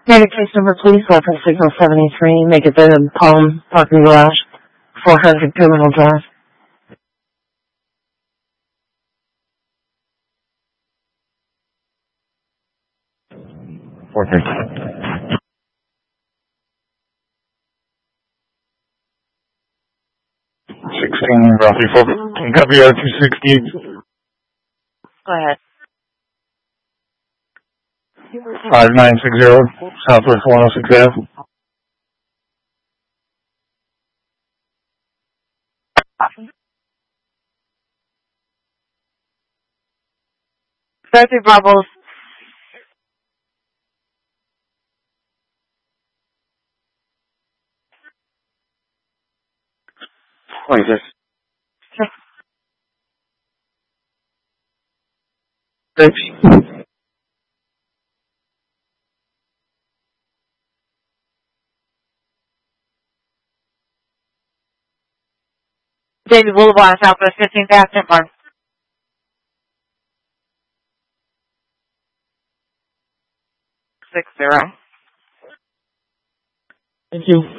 United case number, please. Reference signal 73. Make it the Palm Parking Garage, 400 Terminal Drive. Okay. 16, roughly 4. Copy 260. Go ahead. 5960, Southwest 106 Ave. Thursday Bubbles. What is this? Thanks. David Boulevard, Southwest 15th Avenue, Mark 60. Thank you.